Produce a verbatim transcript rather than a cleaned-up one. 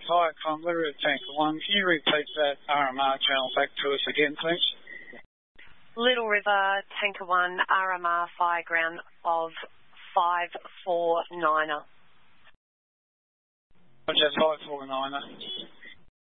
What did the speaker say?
Fire Com, Little River Tanker one. Can you repeat that R M R channel back to us again, please? Little River Tanker one, R M R fire ground of five four niner. What's that, five four niner?